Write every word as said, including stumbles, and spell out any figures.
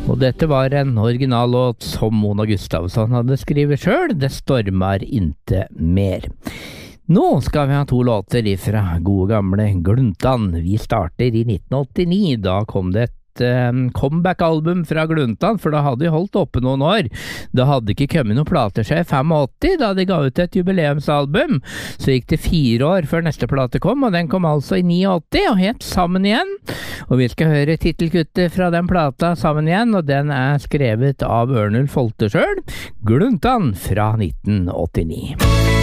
Og dette var en originallåt som Mona Gustavsson hadde skrivet selv. Det stormer inte mer. Nå skal vi ha to låter ifra gode gamle Gluntan. Vi starter i nitten åttini. Da kom det et comeback-album fra Gluntan, for da hadde de holdt oppe noen år. Det hadde ikke kommet noen plater seg i åttifem, da de ga ut et jubileumsalbum. Så gikk det fire år før neste plate kom, og den kom altså i åttini, og het Sammen igjen. Og vi skal høre titelkuttet fra den plata Sammen igjen, og den er skrevet av Ørnulf Holte selv. Gluntan fra nitten åttini.